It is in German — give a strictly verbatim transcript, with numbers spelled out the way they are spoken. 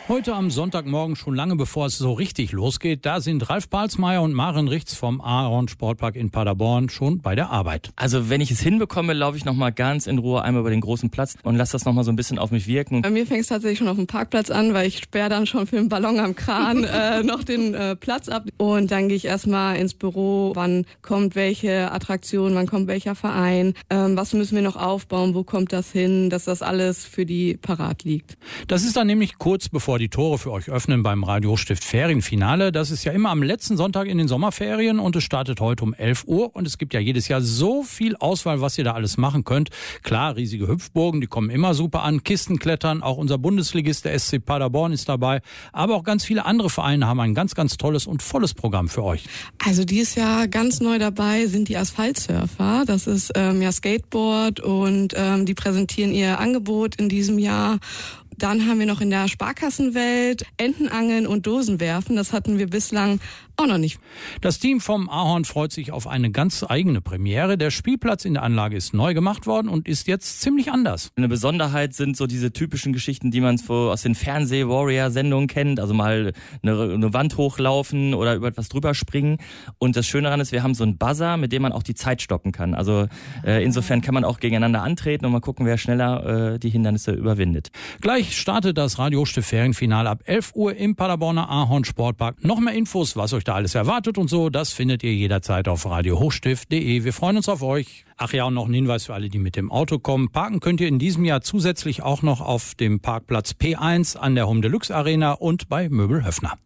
Heute am Sonntagmorgen, schon lange bevor es so richtig losgeht, da sind Ralf Balsmeier und Maren Richts vom Ahorn Sportpark in Paderborn schon bei der Arbeit. Also wenn ich es hinbekomme, laufe ich nochmal ganz in Ruhe einmal über den großen Platz und lasse das nochmal so ein bisschen auf mich wirken. Bei mir fängt es tatsächlich schon auf dem Parkplatz an, weil ich sperre dann schon für den Ballon am Kran äh, noch den äh, Platz ab. Und dann gehe ich erstmal ins Büro, wann kommt welche Attraktion, wann kommt welcher Verein, ähm, was müssen wir noch aufbauen, wo kommt das hin, dass das alles für die parat liegt. Das ist dann nämlich kurz bevor die Tore für euch öffnen beim Radio Hochstift Ferienfinale. Das ist ja immer am letzten Sonntag in den Sommerferien und es startet heute um elf Uhr. Und es gibt ja jedes Jahr so viel Auswahl, was ihr da alles machen könnt. Klar, riesige Hüpfburgen, die kommen immer super an. Kistenklettern, auch unser Bundesligist, der S C Paderborn, ist dabei. Aber auch ganz viele andere Vereine haben ein ganz, ganz tolles und volles Programm für euch. Also dieses Jahr ganz neu dabei sind die Asphaltsurfer. Das ist ähm, ja Skateboard und ähm, die präsentieren ihr Angebot in diesem Jahr. Dann haben wir noch in der Sparkassenwelt Entenangeln und Dosenwerfen. Das hatten wir bislang auch noch nicht. Das Team vom Ahorn freut sich auf eine ganz eigene Premiere. Der Spielplatz in der Anlage ist neu gemacht worden und ist jetzt ziemlich anders. Eine Besonderheit sind so diese typischen Geschichten, die man so aus den Fernseh-Warrior-Sendungen kennt. Also mal eine, eine Wand hochlaufen oder über etwas drüber springen. Und das Schöne daran ist, wir haben so einen Buzzer, mit dem man auch die Zeit stoppen kann. Also äh, insofern kann man auch gegeneinander antreten und mal gucken, wer schneller äh, die Hindernisse überwindet. Gleich startet das Radio Hochstift Ferienfinale ab elf Uhr im Paderborner Ahorn Sportpark. Noch mehr Infos, was euch da alles erwartet und so, das findet ihr jederzeit auf radio hochstift punkt de. Wir freuen uns auf euch. Ach ja, und noch ein Hinweis für alle, die mit dem Auto kommen. Parken könnt ihr in diesem Jahr zusätzlich auch noch auf dem Parkplatz P eins an der Home Deluxe Arena und bei Möbel Höffner.